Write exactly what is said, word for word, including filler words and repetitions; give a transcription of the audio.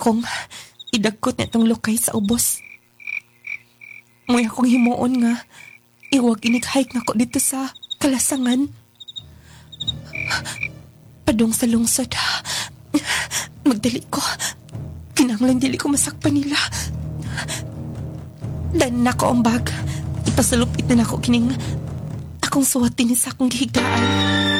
akong idagkot na itong lokay sa ubos. May akong himuon nga, iwag inig-hike na ko dito sa Kalasangan. Padung sa lungsod, magdali ko. Kinanglan dili ko masakpan nila. Dan na ko ang bag. Ipasalupit na ako kining akong suwatin sa akong gihigdaan.